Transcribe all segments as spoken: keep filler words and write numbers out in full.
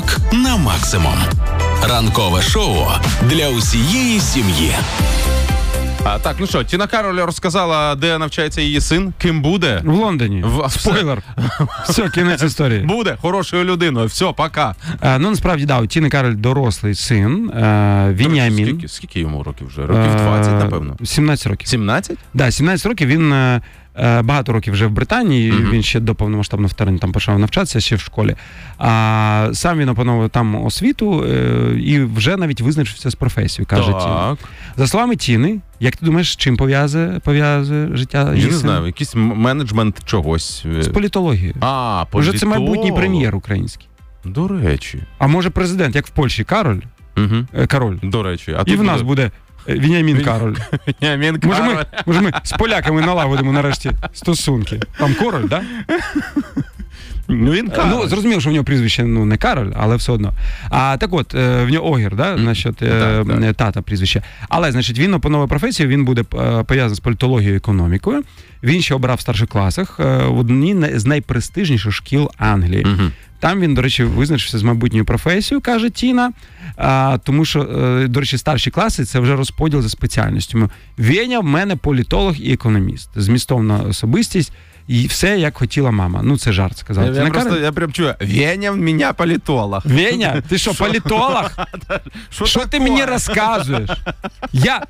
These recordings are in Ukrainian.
ранок на максимум. Ранкове шоу для усієї сім'ї. А, так, ну що, Тіна Кароль розказала, де навчається її син, ким буде. В Лондоні. В... Спойлер. Все, кінець історії. Буде хорошою людиною. Все, пока. А, ну, насправді, да, у Тіни Кароль дорослий син, а, Веніамін. Скільки, скільки йому років вже? Років двадцять, напевно. сімнадцять років. сімнадцять? Так, да, сімнадцять років. Він а, багато років вже в Британії, mm-hmm. він ще до повномасштабного вторгнення там почав навчатися, ще в школі. А сам він опановував там освіту і вже навіть визначився з професією, каже Тіна. За словами Тіни, як ти думаєш, з чим пов'язує, пов'язує життя? Я не знаю, якийсь менеджмент чогось. З політологією. А, політолог. Вже це майбутній прем'єр український. До речі. А може президент, як в Польщі, Кароль? Угу. Кароль. До речі. А і в нас буде Веніамін Кароль. Веніамін Кароль. Може ми, може ми з поляками налагодимо нарешті стосунки. Там Король, так? Да? Ну, він Кароль. Ну, зрозуміло, що в нього прізвище ну, не Кароль, але все одно. А так от, в нього Огір, да, насчет mm, так, так. тата прізвище. Але, значить, він опановує професію, він буде пов'язаний з політологією і економікою. Він ще обрав в старших класах в одній з найпрестижніших шкіл Англії. Mm-hmm. Там він, до речі, визначився з майбутньою професією, каже Тіна, а, тому що, до речі, старші класи – це вже розподіл за спеціальністю. Веня в мене політолог і економіст, змістовна особистість, і все, як хотіла мама. Ну, це жарт, сказав. Я, я, просто, я прям чую, Веня в мене політолог. Веня? Ти що, політолог? Що ти мені розказуєш? Я...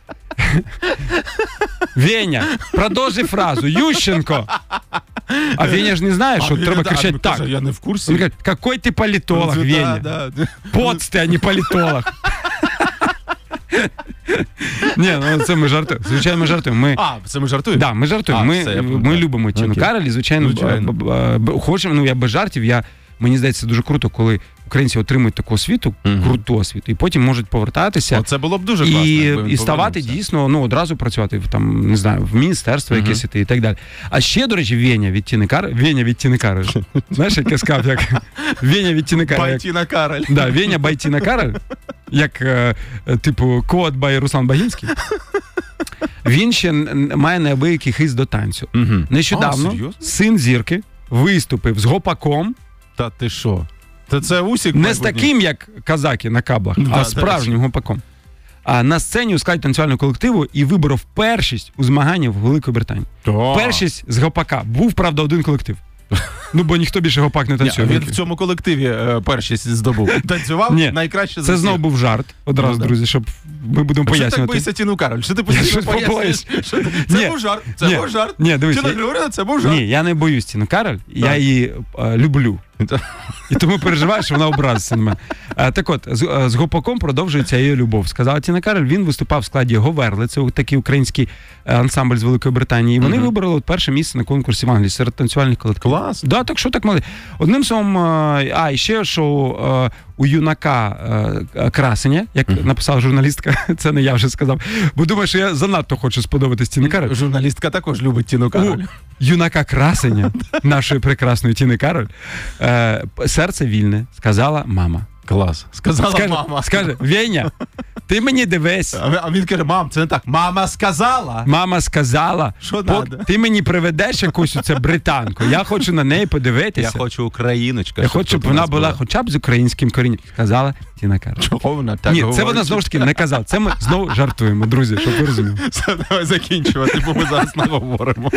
Веня, продовжуй фразу. Ющенко. А Веня ж не знає, що а треба да, кричати так. Каже, я не в курсі. Він каже, який ти політолог, да, Веня? Да, да. Поц ти, а не політолог. Ні, ну це ми жартуємо. Звичайно, ми жартуємо. Ми... А, це ми жартуємо? Так, да, ми жартуємо. А, ми, все, ми любимо Тіну Кароль, і, звичайно, звичайно. Б, б, б, хочемо, ну я без жартів, я, мені здається, дуже круто, коли українці отримують таку освіту, mm-hmm. круту освіту, і потім можуть повертатися. О, це було б дуже класно, і, і ставати дійсно, ну, одразу працювати там, не знаю, в міністерство mm-hmm. якесь іти і так далі. А ще, до речі, Веня від Тіни Кароль, Веня від Тіни Кароль. Знаєш, як я сказав, як Веня від Тіни Кароль. Байтіна Кароль. Да, Веня Байтіна Кароль, як, е, типу, код бай Руслан Багінський. Він ще має неабиякий хист до танцю. Mm-hmm. Нещодавно а, син зірки виступив з гопаком. Та ти що? Та це усік не з таким, як казаки на каблах, да, а справжнім да, гопаком. А на сцені у складі танцювального колективу і виборов першість у змаганнях в Великій Британії. Да. Першість з гопака. Був, правда, один колектив. Ну, бо ніхто більше гопак не танцює. Ні, він в цьому колективі е, першість здобув. Танцював Ні, найкраще за це всіх. Знову був жарт, одразу, ну, друзі, щоб ми будемо а пояснювати. Що так боїшся Тіну Кароль? Що ти постійно пояснюєш? Що... Це Ні, був жарт, це ні, був жарт. Ні, дивись, Тіна Кароль, це був жарт. Ні, я не боюсь Тіну Кароль, я її е, люблю. І тому переживаю, що вона образиться на мене. А, так от, з, з гопаком продовжується її любов. Сказала Тіна Кароль, він виступав в складі Говерли, це такий український ансамбль з Великої Британії. І вони uh-huh. вибрали от перше місце на конкурсі в Англії серед танцювальних колективів. Клас! Да, так що так мали. Одним словом, а, і ще, що у юнака красення, як uh-huh. написала журналістка, це не я вже сказав, бо думаю, що я занадто хочу сподобатись Тіні Кароль. Журналістка також любить Тіну Кароль. У юнака красення нашої прекрасної Тіни Кароль е, серце вільне, сказала мама. Клас. Сказала скаже, мама. Скаже, Веня, ти мені дивись. А він каже, мам, це не так. Мама сказала. Мама сказала, що надо? Ти мені приведеш якусь оце британку. Я хочу на неї подивитися. Я хочу україночка. Я хочу, щоб вона була, була хоча б з українським корінням. Сказала Тіна Кароль. Чого вона так Ні, говорить? це вона знову ж таки не казала. Це ми знову жартуємо, друзі, щоб ви розуміли. Все, давай закінчувати, бо ми зараз наговоримо.